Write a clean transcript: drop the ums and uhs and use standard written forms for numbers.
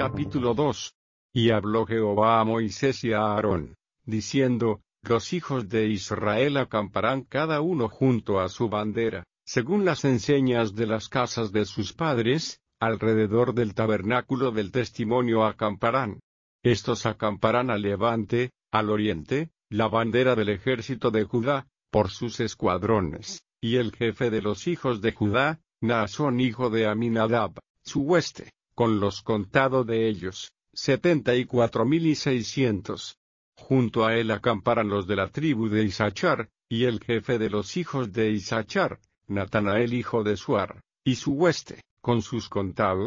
Capítulo 2. Y habló Jehová a Moisés y a Aarón, diciendo: Los hijos de Israel acamparán cada uno junto a su bandera, según las enseñas de las casas de sus padres, alrededor del tabernáculo del testimonio acamparán. Estos acamparán al levante, al oriente, la bandera del ejército de Judá, por sus escuadrones, y el jefe de los hijos de Judá, Naasón hijo de Aminadab, su hueste, con los contados de ellos, 74,600. Junto a él acamparán los de la tribu de Isachar, y el jefe de los hijos de Isachar, Natanael hijo de Suar, y su hueste, con sus contados,